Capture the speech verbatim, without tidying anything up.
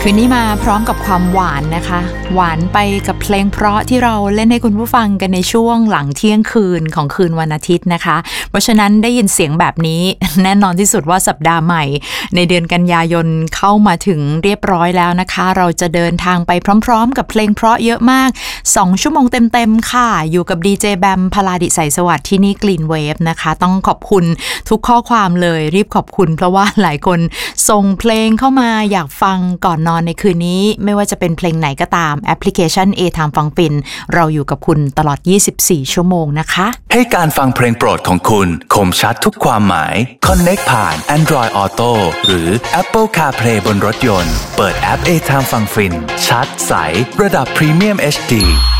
คืนนี้มาพร้อมกับความหวานนะคะหวานไปกับเพลงเพราะที่เราเล่นให้คุณผู้ฟังกันในช่วงหลังเที่ยงคืนของคืนวันอาทิตย์นะคะเพราะฉะนั้นได้ยินเสียงแบบนี้แน่นอนที่สุดว่าสัปดาห์ใหม่ในเดือนกันยายนเข้ามาถึงเรียบร้อยแล้วนะคะเราจะเดินทางไปพร้อมๆกับเพลงเพราะเยอะมากสองชั่วโมงเต็มๆค่ะอยู่กับดีเจแบมพลาดิใสสวัสดิ์ที่นี่ Green Wave นะคะต้องขอบคุณทุกข้อความเลยรีบขอบคุณเพราะว่าหลายคนส่งเพลงเข้ามาอยากฟังก่อนนอนในคืนนี้ไม่ว่าจะเป็นเพลงไหนก็ตามแอปพลิเคชัน A Time ฟังฟินเราอยู่กับคุณตลอดยี่สิบสี่ชั่วโมงนะคะให้การฟังเพลงโปรดของคุณคมชัดทุกความหมาย Connect ผ่าน Android Auto หรือ Apple CarPlay บนรถยนต์เปิดแอป A Time ฟังฟินชัดใสระดับ Premium เอช ดี